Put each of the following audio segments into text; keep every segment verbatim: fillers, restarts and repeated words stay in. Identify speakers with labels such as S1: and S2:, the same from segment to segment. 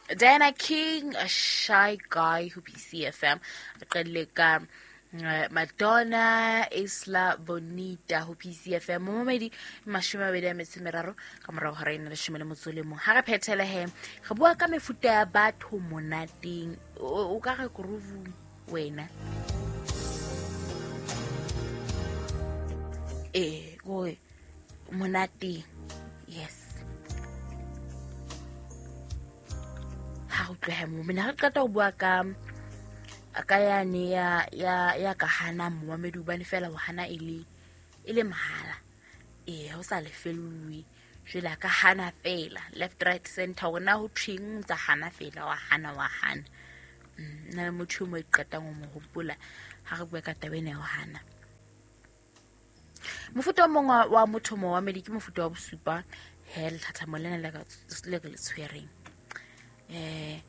S1: Diana King, a shy guy who P C F M. Qelleka Madonna Isla Bonita who P C F M. Momedi mashome a metso meraro ka morao ga rena le shome le motso le mong. Ha re phethele he. Re bua ka mefuta ya batho monateng. O ka re groove wena. Eh, go monateng. Yes. Ha o tlohe mo mina re qeta go bua ka ka yane ya ya ya ka hana Mohammed ubane fela wa hana ile ile mahala eh ho sa lefelwi jela ka hana fela left right center ona ho thwing tsa hana fela wa hana wa hana na motho mo iqeta ngo mo hopola ha re bua ka tabene ho hana mofuta mongwe wa motho mo wa mediki mofuta wa bosupa hell thata molena le ka le le tshwereng eh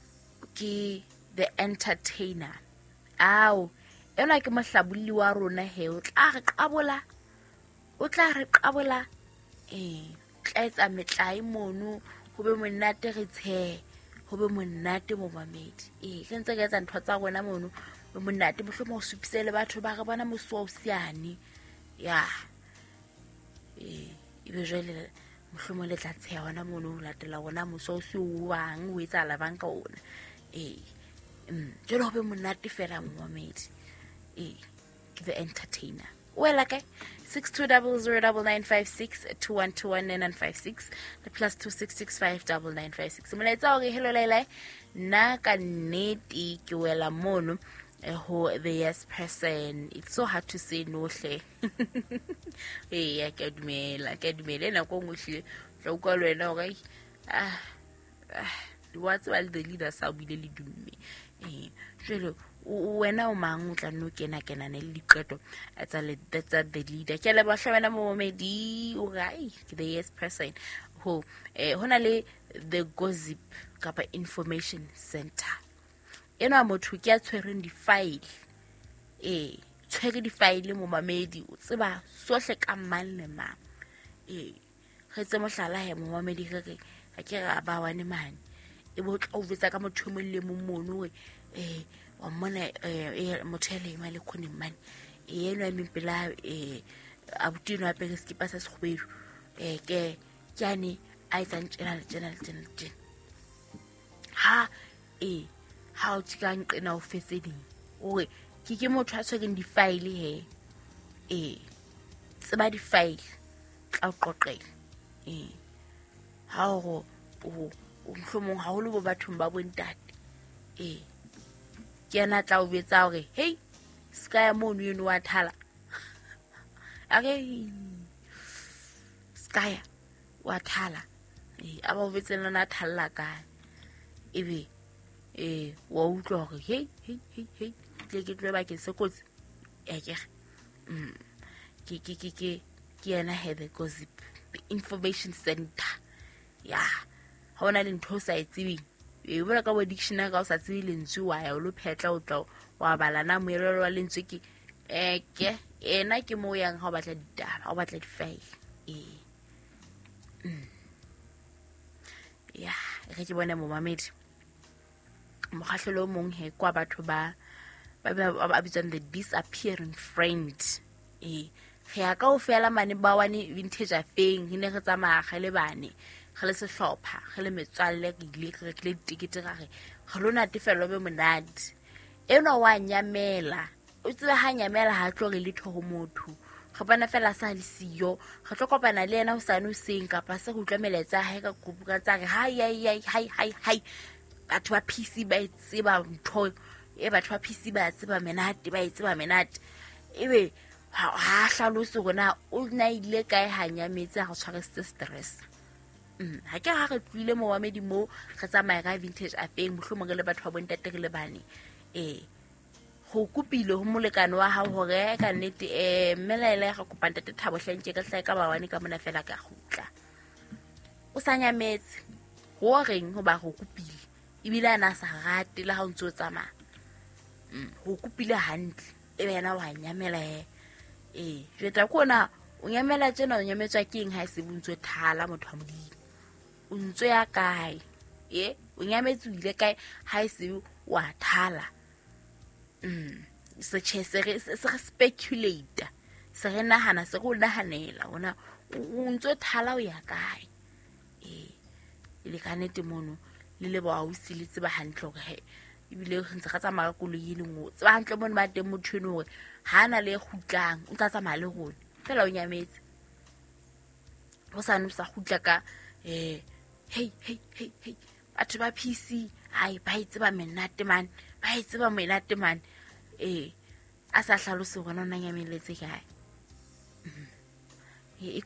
S1: ke the entertainer ao ena ke mohlabuli wa rona he o tla re qabola o tla re qabola eh tla etsa metlai mono ho be monate re tshe ho be monate mo mamedi eh ke ntse ke etsa ntho tsa rona mono be monate mohlomong o supisele batho ba re bona moso o siane ya eh ibe jele mohlomong le tla tshe hona mono la tela rona moso o se o wang o etsa la banka ona eh mm jelo ho be monate fela mo mamedi eh ke the entertainer well okay six two zero zero nine nine five six two one two one nine nine five six the plus two six six five nine nine five six molaetsa o re hello laila na ka nnete ke wela mono ho the yes person. It's so hard to say no hle eh ya ke dumela ke dumela na go ngohle tlo go lwena okay ah what's all the leaders are bile le dumme eh jelo wena o mang o tla no kena kena ne le diqeto tsa le tsa the leader ke le ba hlabana mo medi o gai ke the yes person ho eh hona le the gossip kapa information center ena motho ke a tshwereng di file eh tshwere di file mo mamedi o tseba sohle ka mang le mang eh re tse mohlala he mo mamedi re ga ke ga ba wane mane e bo tlo vetsa ka motho mo le mo mono eh wa mona eh mothele ma le khone mane e eno ya mimpela eh abutino a pele skipa sa sekhubedu eh ke kyane a itsa ntshela le tsena le tsena le ha eh ha o tsikang qena o fetseding o ke ke motho a tshwereng di file he eh tseba di file tla o qoqela eh ha o o mohlomong ha o le bo bathong ba bontate eh ke ana tla o betsa hore hey ska ya mono yeno wa thala okay ska ya wa thala eh aba o betsela na thalla ka ebe eh wa utlwa hore hey hey hey hey le ke tloba ke se kotsi ya ke mm ke ke ke ke ke ana he the gossip the information center ya hona le ntho sa itsebeng e bona ka bo dictionary ka o sa tsebe lentswe wa ya o lo phetla o tla wa bala na moelelo wa lentswe ke eh ke ena ke mo yang ha o batla ditaba ha o batla di file eh mm ya re ke bona mo mamedi mogahlelo mong he kwa batho ba ba ba bitsang the disappearing friend eh ge ya ka o fela mane ba wane vintage afeng hine re tsamaya ga le bane ga le sehlopha ga le metswalle ke ile ke rekile tikete ga re ga lona tefelo be monate eno wa nyamela o tsela ha nyamela ha tlo re le thogo motho ga bana fela sa le siyo ga tlo kopana le ena o sa no seng ka pa se go tlomeletsa ha ka kupu ka tsa re hai hai hai hai hai batho ba P C ba itseba ntho e batho ba P C ba tseba menate ba itseba menate ebe ha hlaloso gona o na ile kae hanya metsi ha tshware stress mm ha ke ha re tlile mo wa medi mo re tsamaya ga vintage afeng mohlomong le batho ba bontate le bane eh go kupile ho molekano wa ha hore ka nnete eh melaela ga kopanta te thabo hlantse ka hlaka ba wane ka mona fela ka gutla o sanya metsi ho reng ho ba go kupile ibile ana sa rate la ha o ntse o tsamaya mm go kupile hantle e bena wa nyamela he eh jeta kona o nyamela tsena o nyametswa keng ha se buntso thala motho a modimo o ntse ya kae e o nyametse ile kae ha ise wa thala mm se che se se speculate se re nahana se go nahanela ona o ntso thala o ya kae e ile ka nete mono le le ba o siletse ba hantle go he ibile go ntse ga tsamaya go le ile ngo tsa hantle mo ba teng motho eno gore ha na le gutlang o tsa tsamaya le gone fela o nyametse go sa no sa gutla ka eh hey hey hey hey batho ba P C ai ba itse ba menate man ba itse ba menate man eh a sa hlalose gona o nyameletse kae e